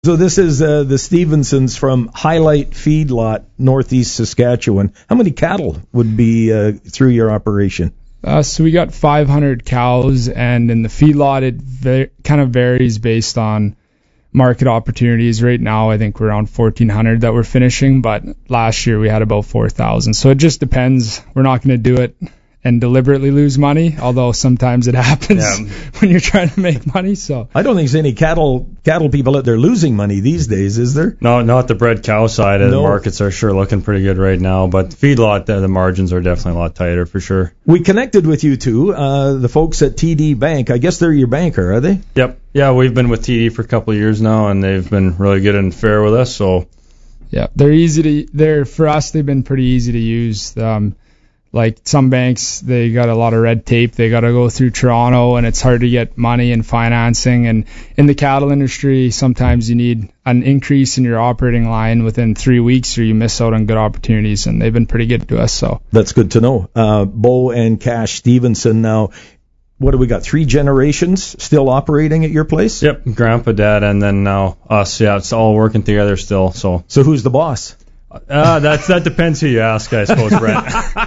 So this is the Stevensons from Highlight Feedlot, Northeast Saskatchewan. How many cattle would be through your operation? So we got 500 cows, and in the feedlot it kind of varies based on market opportunities. Right now I think we're around 1,400 that we're finishing, but last year we had about 4,000. So it just depends. We're not going to do it and deliberately lose money, although sometimes it happens when you're trying to make money. So I don't think there's any cattle people out there losing money these days, is there? No, not the bred cow side. The markets are sure looking pretty good right now, but feedlot, the margins are definitely a lot tighter for sure. We connected with you two, the folks at TD Bank. I guess they're your banker, are they? Yep. Yeah, we've been with TD for a couple of years now, and they've been really good and fair with us. So yeah, for us, they've been pretty easy to use. Like some banks, they got a lot of red tape. They got to go through Toronto, and it's hard to get money and financing. And in the cattle industry, sometimes you need an increase in your operating line within 3 weeks, or you miss out on good opportunities. And they've been pretty good to us. So that's good to know. Bo and Cash Stevenson now. What do we got? 3 generations still operating at your place? Yep, Grandpa, Dad, and then now us. Yeah, it's all working together still. So who's the boss? That depends who you ask, I suppose, Brent.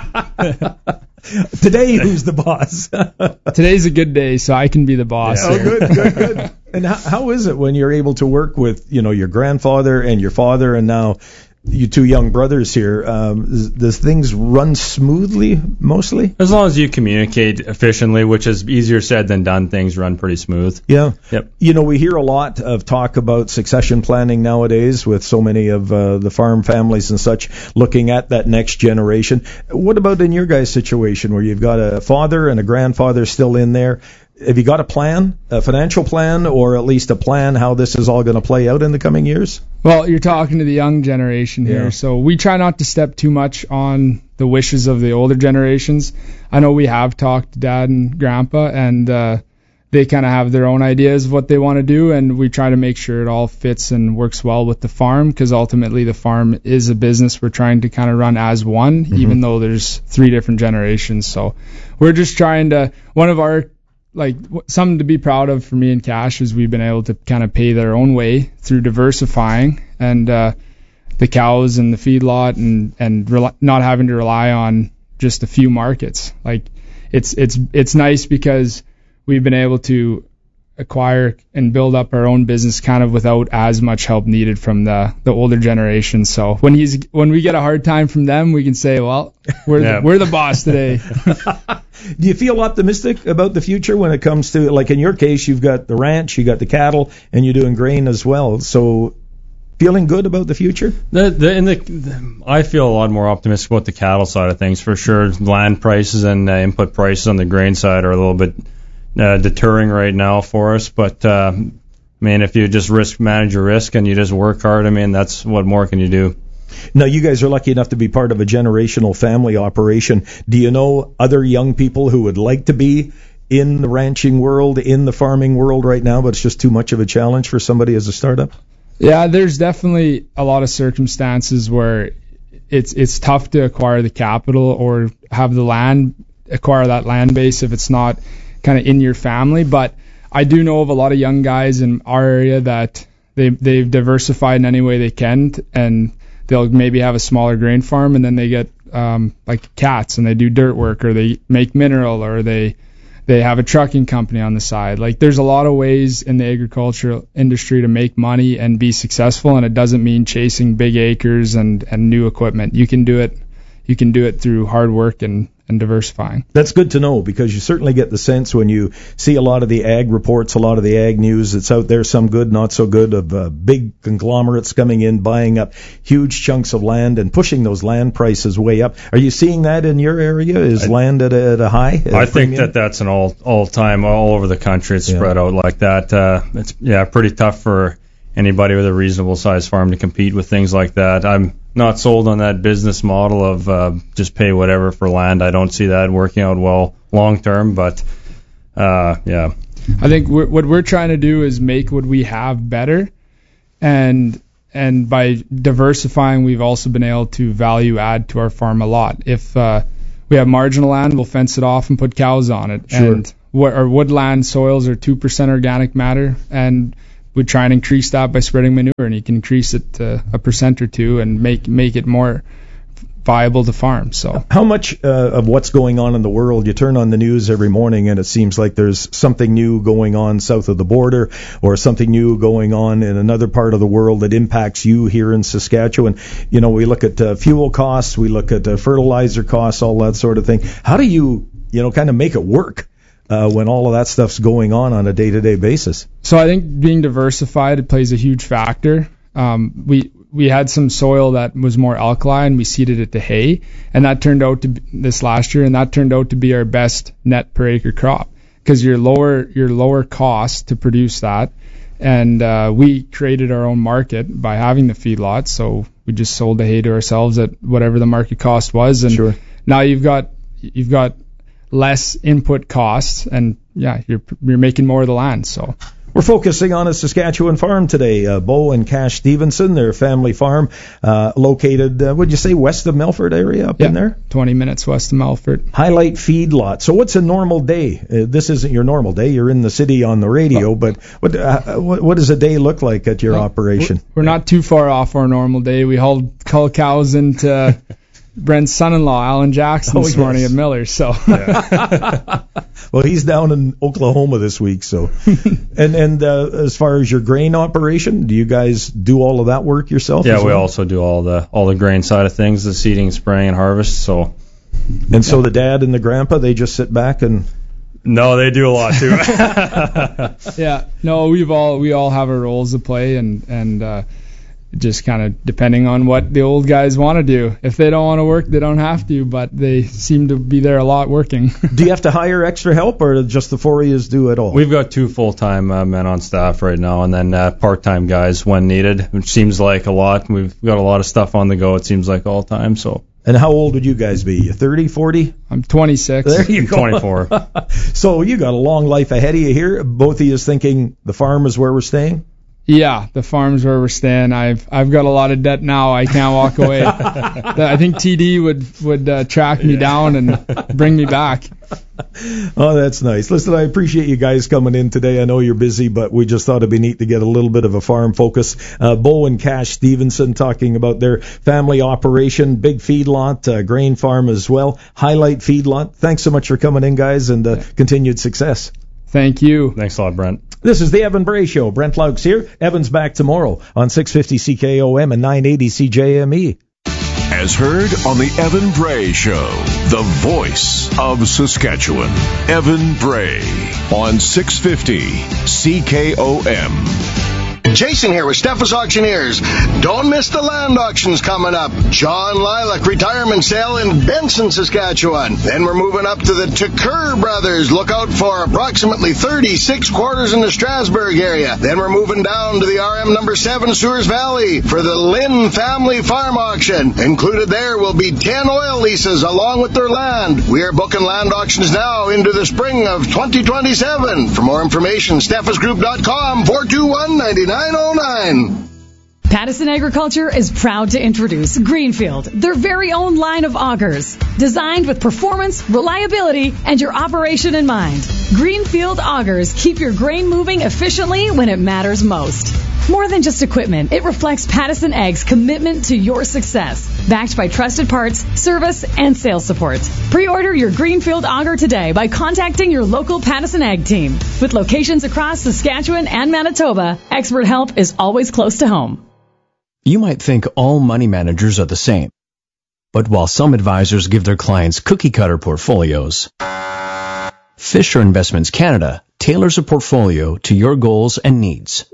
Today, who's the boss? Today's a good day, so I can be the boss. Yeah. Oh, good. And how is it when you're able to work with, your grandfather and your father, and now you 2 young brothers here? Does things run smoothly mostly? As long as you communicate efficiently, which is easier said than done, things run pretty smooth. Yeah. Yep. We hear a lot of talk about succession planning nowadays with so many of the farm families and such looking at that next generation. What about in your guys' situation where you've got a father and a grandfather still in there? Have you got a plan, a financial plan, or at least a plan how this is all going to play out in the coming years? Well, you're talking to the young generation here, so we try not to step too much on the wishes of the older generations. I know we have talked to Dad and Grandpa, and they kind of have their own ideas of what they want to do, and we try to make sure it all fits and works well with the farm, because ultimately the farm is a business we're trying to kind of run as one, even though there's 3 different generations. So we're just trying to, one of our something to be proud of for me and Cash is we've been able to kind of pay their own way through diversifying and the cows and the feedlot and not having to rely on just a few markets. Like it's nice because we've been able to acquire and build up our own business kind of without as much help needed from the older generation. So when we get a hard time from them, we can say, well, we're the boss today. Do you feel optimistic about the future when it comes to, like in your case, you've got the ranch, you got the cattle, and you're doing grain as well. So feeling good about the future? I feel a lot more optimistic about the cattle side of things for sure. Land prices and input prices on the grain side are a little bit deterring right now for us, but if you just manage your risk and you just work hard, that's what more can you do. Now, you guys are lucky enough to be part of a generational family operation. Do you know other young people who would like to be in the ranching world, in the farming world right now, but it's just too much of a challenge for somebody as a startup? Yeah, there's definitely a lot of circumstances where it's tough to acquire the capital or have the land, acquire that land base if it's not kind of in your family. But I do know of a lot of young guys in our area that they've diversified in any way they can, and they'll maybe have a smaller grain farm, and then they get like cats, and they do dirt work, or they make mineral, or they have a trucking company on the side. Like there's a lot of ways in the agricultural industry to make money and be successful, and it doesn't mean chasing big acres and new equipment. You can do it through hard work and diversifying. That's good to know, because you certainly get the sense when you see a lot of the ag reports, a lot of the ag news that's out there, some good, not so good, of big conglomerates coming in, buying up huge chunks of land and pushing those land prices way up. Are you seeing that in your area? Is land at a high? I think that's an all-time, all over the country. It's spread out like that. It's pretty tough for anybody with a reasonable sized farm to compete with things like that. I'm not sold on that business model of just pay whatever for land. I don't see that working out well long term, but I think what we're trying to do is make what we have better, and by diversifying, we've also been able to value add to our farm a lot. If we have marginal land, we'll fence it off and put cows on it. Sure. And our woodland soils are 2% organic matter, and would try and increase that by spreading manure, and you can increase it to 1% or 2% and make it more viable to farm. So how much of what's going on in the world, you turn on the news every morning and it seems like there's something new going on south of the border or something new going on in another part of the world that impacts you here in Saskatchewan. You know, we look at fuel costs, we look at fertilizer costs, all that sort of thing. How do you kind of make it work when all of that stuff's going on a day-to-day basis? So I think being diversified, it plays a huge factor. We had some soil that was more alkaline. We seeded it to hay, and that turned out to be, this last year, and that turned out to be our best net per acre crop because your lower cost to produce that, and we created our own market by having the feedlot. So we just sold the hay to ourselves at whatever the market cost was, and sure. Now you've got less input costs, and you're making more of the land. So. We're focusing on a Saskatchewan farm today. Bo and Cash Stevenson, their family farm, located, would you say, west of Melfort area up in there? 20 minutes west of Melfort. Highlight Feedlot. So what's a normal day? This isn't your normal day. You're in the city on the radio, but what does a day look like at your operation? We're not too far off our normal day. We hauled cull cows into Brent's son-in-law, Alan Jackson, this morning at Miller. So, well, he's down in Oklahoma this week. So, and as far as your grain operation, do you guys do all of that work yourself? Yeah, we also do all the grain side of things, the seeding, spraying, and harvest. So, so the dad and the grandpa, they just sit back and. No, they do a lot too. Yeah, no, we all have our roles to play, and just kind of depending on what the old guys want to do. If they don't want to work, they don't have to, but they seem to be there a lot working. Do you have to hire extra help, or just the four of you do it all? We've got 2 full-time men on staff right now, and then part-time guys when needed, which seems like a lot. We've got a lot of stuff on the go, it seems like, all the time. So. And how old would you guys be? 30, 40? I'm 26. There you go. 24. So you got a long life ahead of you here. Both of you thinking the farm is where we're staying? Yeah, the farm's where we're staying. I've got a lot of debt now. I can't walk away. I think TD would track me down and bring me back. Oh, that's nice. Listen, I appreciate you guys coming in today. I know you're busy, but we just thought it'd be neat to get a little bit of a farm focus. Bo and Cash Stevenson talking about their family operation, big feedlot, grain farm as well. Highlight Feedlot. Thanks so much for coming in, guys, and continued success. Thank you. Thanks a lot, Brent. This is the Evan Bray Show. Brent Laux here. Evan's back tomorrow on 650 CKOM and 980 CJME. As heard on the Evan Bray Show, the voice of Saskatchewan. Evan Bray on 650 CKOM. Jason here with Steffes Auctioneers. Don't miss the land auctions coming up. John Lilac retirement sale in Benson, Saskatchewan. Then we're moving up to the Tucker Brothers. Look out for approximately 36 quarters in the Strasbourg area. Then we're moving down to the RM number 7 Sewers Valley for the Lynn Family Farm Auction. Included there will be 10 oil leases along with their land. We are booking land auctions now into the spring of 2027. For more information, steffesgroup.com 421-9909. Pattison Agriculture is proud to introduce Greenfield, their very own line of augers, designed with performance, reliability, and your operation in mind. Greenfield augers keep your grain moving efficiently when it matters most. More than just equipment, it reflects Pattison Ag's commitment to your success, backed by trusted parts, service, and sales support. Pre-order your Greenfield auger today by contacting your local Pattison Ag team. With locations across Saskatchewan and Manitoba, expert help is always close to home. You might think all money managers are the same. But while some advisors give their clients cookie-cutter portfolios, Fisher Investments Canada tailors a portfolio to your goals and needs.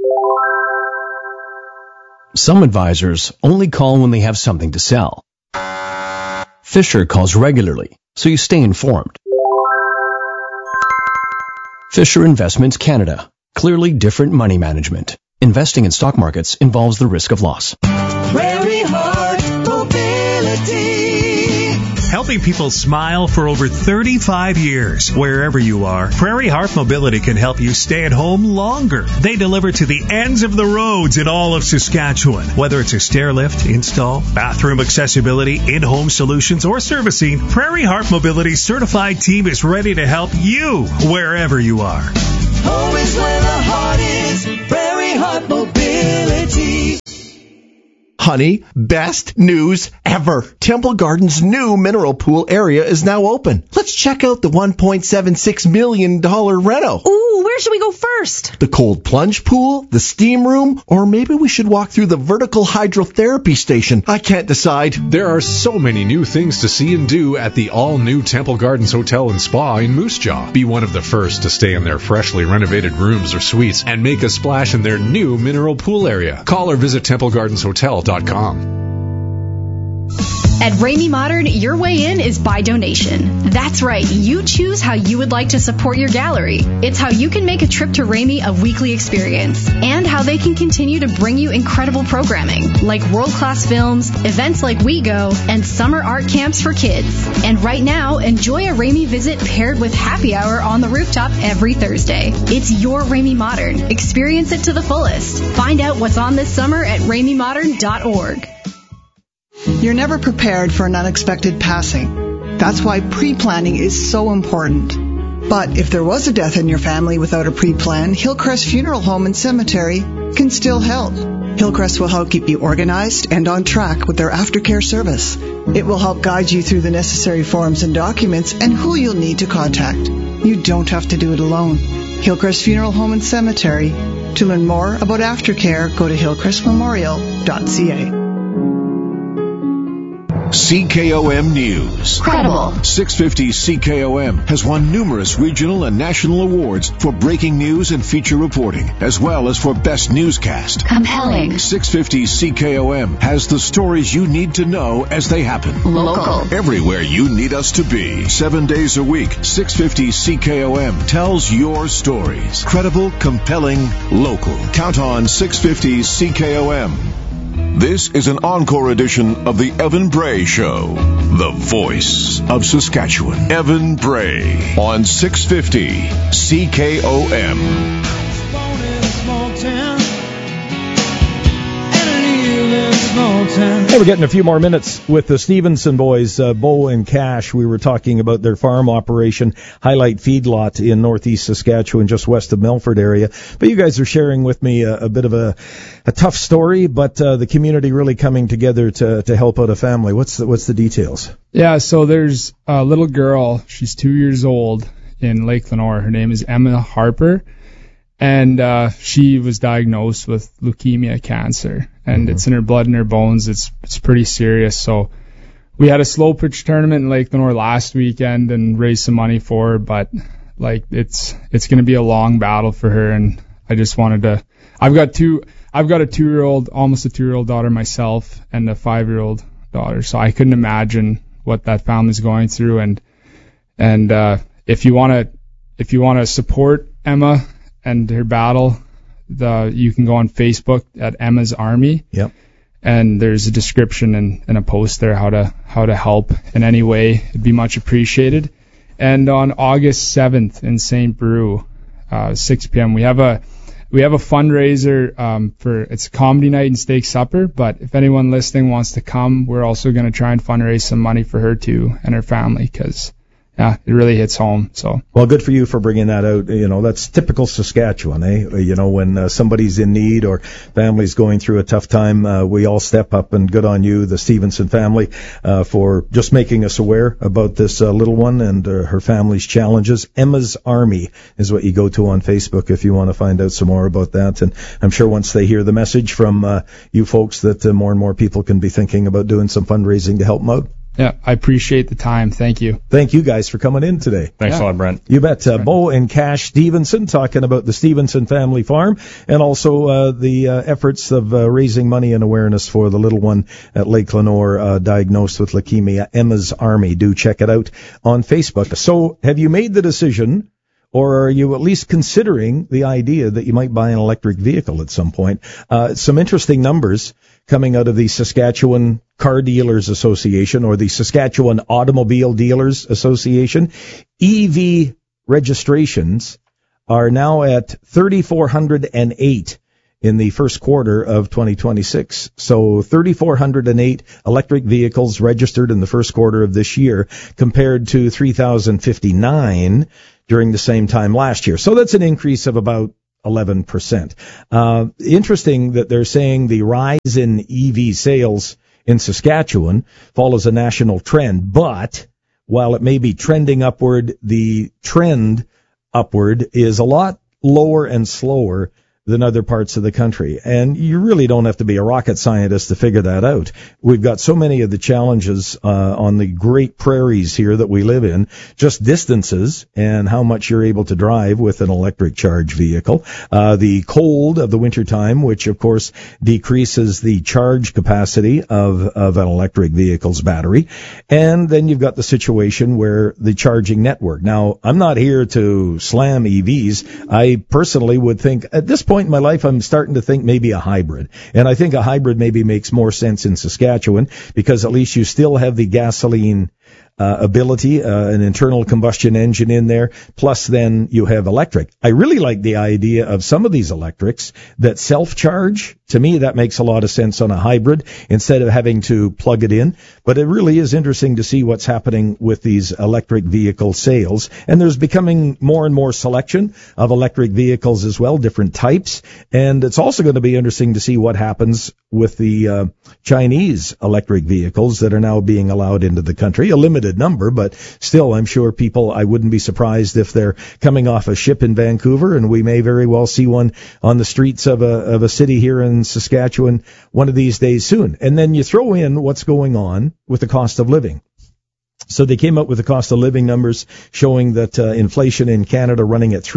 Some advisors only call when they have something to sell. Fisher calls regularly, so you stay informed. Fisher Investments Canada. Clearly different money management. Investing in stock markets involves the risk of loss. Prairie Heart Mobility. Helping people smile for over 35 years. Wherever you are, Prairie Heart Mobility can help you stay at home longer. They deliver to the ends of the roads in all of Saskatchewan. Whether it's a stair lift, install, bathroom accessibility, in-home solutions, or servicing, Prairie Heart Mobility's certified team is ready to help you wherever you are. Home is where the heart is. Prairie Heart Mobility. Honey, best news ever. Temple Gardens' new mineral pool area is now open. Let's check out the $1.76 million reno. Ooh, where should we go first? The cold plunge pool, the steam room, or maybe we should walk through the vertical hydrotherapy station. I can't decide. There are so many new things to see and do at the all-new Temple Gardens Hotel and Spa in Moose Jaw. Be one of the first to stay in their freshly renovated rooms or suites and make a splash in their new mineral pool area. Call or visit TempleGardensHotel.com. At Ramey Modern, your way in is by donation. That's right, you choose how you would like to support your gallery. It's how you can make a trip to Ramey a weekly experience, and how they can continue to bring you incredible programming, like world-class films, events like We Go, and summer art camps for kids. And right now, enjoy a Ramey visit paired with happy hour on the rooftop every Thursday. It's your Ramey Modern. Experience it to the fullest. Find out what's on this summer at RameyModern.org. You're never prepared for an unexpected passing. That's why pre-planning is so important. But if there was a death in your family without a pre-plan, Hillcrest Funeral Home and Cemetery can still help. Hillcrest will help keep you organized and on track with their aftercare service. It will help guide you through the necessary forms and documents and who you'll need to contact. You don't have to do it alone. Hillcrest Funeral Home and Cemetery. To learn more about aftercare, go to hillcrestmemorial.ca. CKOM News. Credible. 650 CKOM has won numerous regional and national awards for breaking news and feature reporting, as well as for best newscast. Compelling. 650 CKOM has the stories you need to know as they happen. Local. Everywhere you need us to be. 7 days a week, 650 CKOM tells your stories. Credible, compelling, local. Count on 650 CKOM. This is an encore edition of the Evan Bray Show, the voice of Saskatchewan. Evan Bray on 650 CKOM. Hey, we're getting a few more minutes with the Stevenson boys, Bo and Cash. We were talking about their farm operation, Highlight Feedlot in northeast Saskatchewan, just west of Melfort area. But you guys are sharing with me a bit of a tough story, but the community really coming together to help out a family. What's the details? Yeah, so there's a little girl. She's 2 years old in Lake Lenore. Her name is Emma Harper. And she was diagnosed with leukemia cancer, and it's in her blood and her bones. It's pretty serious. So we had a slow pitch tournament in Lake Lenore last weekend and raised some money for her, but like it's going to be a long battle for her. And I just wanted to. I've got a 2-year-old, almost a 2-year-old daughter myself, and a 5-year-old daughter. So I couldn't imagine what that family's going through. And if you want to support Emma and her battle, you can go on Facebook at Emma's Army. Yep. And there's a description and a post there how to help in any way. It'd be much appreciated. And on August 7th in St. Brew, 6 p.m. we have a fundraiser for it's a comedy night and steak supper. But if anyone listening wants to come, we're also going to try and fundraise some money for her too and her family, because yeah, it really hits home. So well, good for you for bringing that out. You know, that's typical Saskatchewan, eh? You know, when somebody's in need or family's going through a tough time, we all step up, and good on you, the Stevenson family, for just making us aware about this little one and her family's challenges. Emma's Army is what you go to on Facebook if you want to find out some more about that. And I'm sure once they hear the message from you folks that more and more people can be thinking about doing some fundraising to help them out. Yeah, I appreciate the time. Thank you. Thank you guys for coming in today. Thanks a lot, Brent. You bet. Bo and Cash Stevenson talking about the Stevenson family farm and also the efforts of raising money and awareness for the little one at Lake Lenore diagnosed with leukemia. Emma's Army. Do check it out on Facebook. So have you made the decision, or are you at least considering the idea that you might buy an electric vehicle at some point? Some interesting numbers coming out of the Saskatchewan Car Dealers Association, or the Saskatchewan Automobile Dealers Association. EV registrations are now at 3,408 in the first quarter of 2026. So 3,408 electric vehicles registered in the first quarter of this year compared to 3,059 during the same time last year. So that's an increase of about 11%. Interesting that they're saying the rise in EV sales in Saskatchewan follows a national trend, but while it may be trending upward, the trend upward is a lot lower and slower than other parts of the country. And you really don't have to be a rocket scientist to figure that out. We've got so many of the challenges on the great prairies here that we live in, just distances and how much you're able to drive with an electric charge vehicle. The cold of the wintertime, which of course decreases the charge capacity of an electric vehicle's battery. And then you've got the situation where the charging network. Now, I'm not here to slam EVs. I personally would think at this point in my life, I'm starting to think maybe a hybrid. And I think a hybrid maybe makes more sense in Saskatchewan because at least you still have the gasoline ability, an internal combustion engine in there, plus then you have electric. I really like the idea of some of these electrics that self-charge. To me, that makes a lot of sense on a hybrid instead of having to plug it in. But it really is interesting to see what's happening with these electric vehicle sales. And there's becoming more and more selection of electric vehicles as well, different types. And it's also going to be interesting to see what happens with the Chinese electric vehicles that are now being allowed into the country. A limited number, but still, I'm sure I wouldn't be surprised if they're coming off a ship in Vancouver, and we may very well see one on the streets of a city here in Saskatchewan one of these days soon. And then you throw in what's going on with the cost of living. So they came up with the cost of living numbers showing that inflation in Canada running at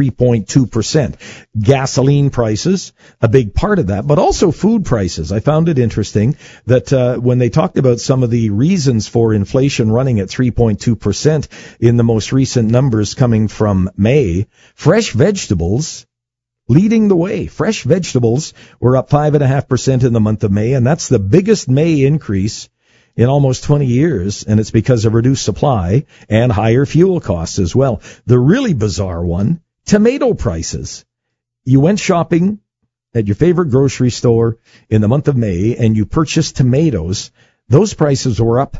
3.2%. Gasoline prices, a big part of that, but also food prices. I found it interesting that when they talked about some of the reasons for inflation running at 3.2% in the most recent numbers coming from May, fresh vegetables leading the way. Fresh vegetables were up 5.5% in the month of May, and that's the biggest May increase in almost 20 years, and it's because of reduced supply and higher fuel costs as well. The really bizarre one, tomato prices. You went shopping at your favorite grocery store in the month of May and you purchased tomatoes. Those prices were up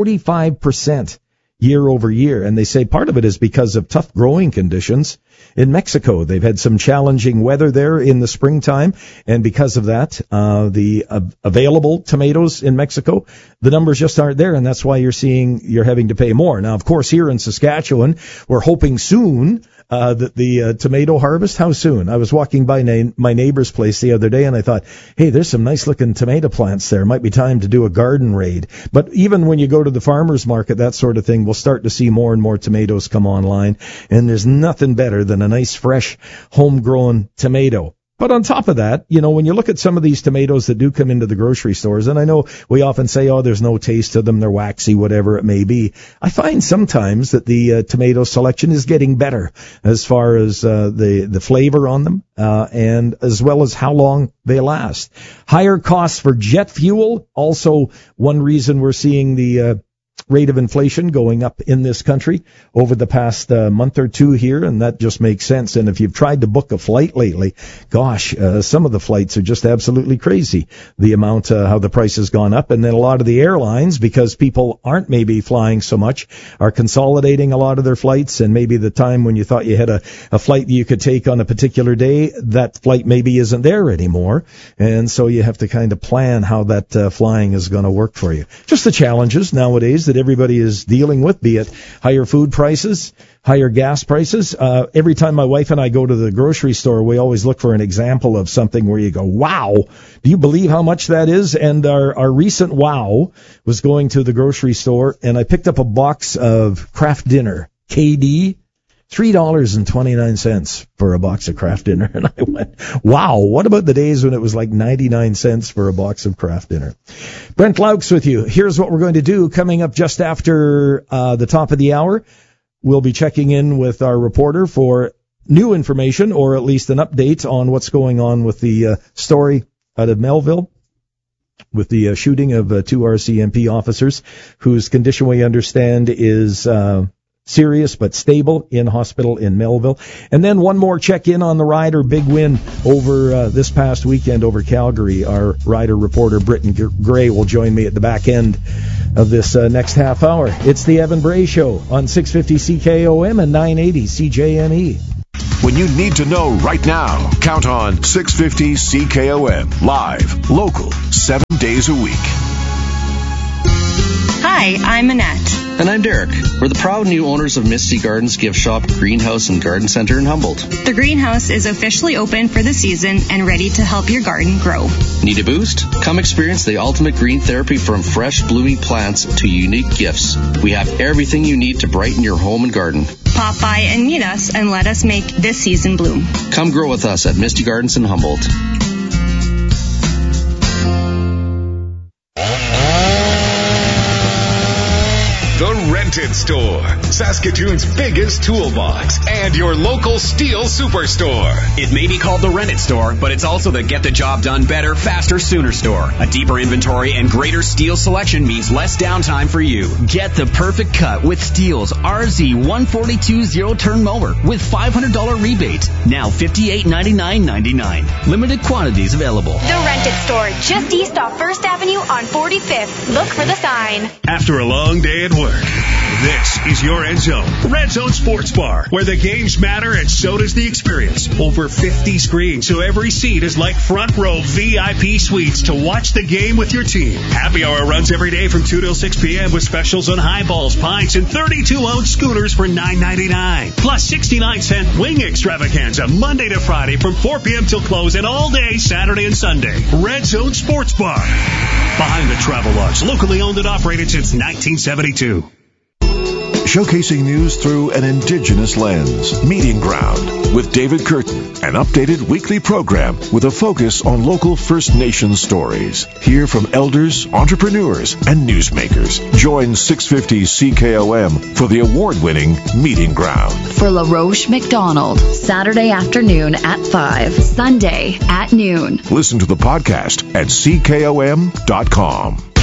45% year over year, and they say part of it is because of tough growing conditions in Mexico. They've had some challenging weather there in the springtime, and because of that, the available tomatoes in Mexico, the numbers just aren't there, and that's why you're having to pay more. Now, of course, here in Saskatchewan, we're hoping soon that the tomato harvest, how soon? I was walking by my neighbor's place the other day, and I thought, hey, there's some nice-looking tomato plants there. Might be time to do a garden raid. But even when you go to the farmer's market, that sort of thing, we'll start to see more and more tomatoes come online, and there's nothing better than a nice, fresh, homegrown tomato. But on top of that, when you look at some of these tomatoes that do come into the grocery stores, and I know we often say, oh, there's no taste to them, they're waxy, whatever it may be. I find sometimes that the tomato selection is getting better as far as the flavor on them, and as well as how long they last. Higher costs for jet fuel, also one reason we're seeing the rate of inflation going up in this country over the past month or two here, and that just makes sense. And if you've tried to book a flight lately, gosh, some of the flights are just absolutely crazy, the amount, how the price has gone up. And then a lot of the airlines, because people aren't maybe flying so much, are consolidating a lot of their flights, and maybe the time when you thought you had a flight that you could take on a particular day, that flight maybe isn't there anymore. And so you have to kind of plan how that flying is going to work for you. Just the challenges nowadays that everybody is dealing with, be it higher food prices, higher gas prices. Every time my wife and I go to the grocery store, we always look for an example of something where you go, wow, do you believe how much that is? And our recent wow was going to the grocery store, and I picked up a box of Kraft Dinner, KD, $3.29 for a box of Kraft Dinner. And I went, wow, what about the days when it was like 99 cents for a box of Kraft Dinner? Brent Laux with you. Here's what we're going to do coming up just after the top of the hour. We'll be checking in with our reporter for new information, or at least an update on what's going on with the story out of Melville, with the shooting of two RCMP officers whose condition we understand is serious but stable in hospital in Melville. And then one more check-in on the rider. Big win over this past weekend over Calgary. Our rider reporter, Britton Gray, will join me at the back end of this next half hour. It's the Evan Bray Show on 650 CKOM and 980 CJME. When you need to know right now, count on 650 CKOM. Live, local, 7 days a week. Hi, I'm Annette. And I'm Derek. We're the proud new owners of Misty Gardens Gift Shop, Greenhouse, and Garden Center in Humboldt. The greenhouse is officially open for the season and ready to help your garden grow. Need a boost? Come experience the ultimate green therapy, from fresh blooming plants to unique gifts. We have everything you need to brighten your home and garden. Pop by and meet us and let us make this season bloom. Come grow with us at Misty Gardens in Humboldt. The Rented Store, Saskatoon's biggest toolbox, and your local Steel superstore. It may be called the Rented Store, but it's also the get the job done better, faster, sooner store. A deeper inventory and greater Steel selection means less downtime for you. Get the perfect cut with Steel's RZ 142 zero-turn mower with $500 rebate. Now $58.99.99. Limited quantities available. The Rented Store, just east off 1st Avenue on 45th. Look for the sign. After a long day at work, this is your End Zone, Red Zone Sports Bar, where the games matter and so does the experience. Over 50 screens, so every seat is like front row VIP suites to watch the game with your team. Happy hour runs every day from 2 till 6 p.m. with specials on highballs, pints, and 32-ounce schooners for $9.99. Plus 69-cent wing extravaganza Monday to Friday from 4 p.m. till close and all day Saturday and Sunday. Red Zone Sports Bar. Behind the Travel Lodge, locally owned and operated since 1972. Showcasing news through an Indigenous lens. Meeting Ground with David Curtin, an updated weekly program with a focus on local First Nations stories. Hear from elders, entrepreneurs, and newsmakers. Join 650 CKOM for the award-winning Meeting Ground. For LaRoche McDonald, Saturday afternoon at 5, Sunday at noon. Listen to the podcast at CKOM.com.